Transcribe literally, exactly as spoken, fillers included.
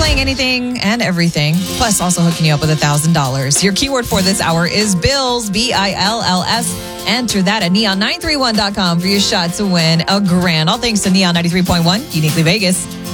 playing anything and everything, plus also hooking you up with one thousand dollars. Your keyword for this hour is bills, B I L L S. Enter that at neon nine three one dot com for your shot to win a grand. All thanks to Neon ninety-three point one, uniquely Vegas.